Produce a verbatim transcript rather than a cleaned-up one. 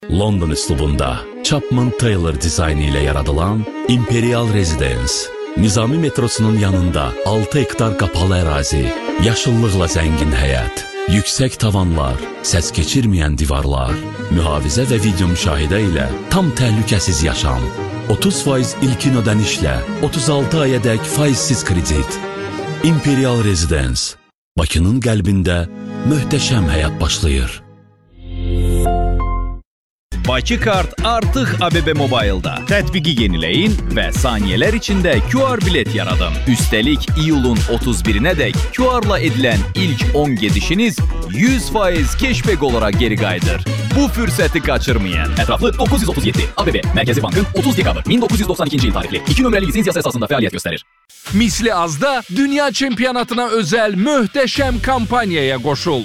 London üslubunda Chapman Taylor dizaynı ilə yaradılan Imperial Residence, Nizami metrosunun yanında altı hektar qapalı ərazi, yaşıllıqla zəngin həyət, yüksək tavanlar, səs keçirməyən divarlar, mühafizə və video müşahidə ilə tam təhlükəsiz yaşam, otuz faiz ilkin ödənişlə otuz altı ayədək faizsiz kredit. Imperial Residence, Bakının qəlbində möhtəşəm həyat başlayır. Bakı Kart artıq A B B Mobile'da. Tətbiqi yeniləyin və saniyələr içində Q R bilet yaradın. Üstəlik, iyulun otuz birinədək Q R-la edilən ilk on gedişiniz yüz faiz cashback olaraq geri qayıdır. Bu fürsəti qaçırmayın. Ətraflı doqquz yüz otuz yeddi. A B B Mərkəzi Bankın otuz dekabr min doqquz yüz doxsan ikinci il tarixli iki nömrəli lisenziyası əsasında fəaliyyət göstərir. Misli azda dünya çempionatına özəl möhtəşəm kampaniyaya qoşul.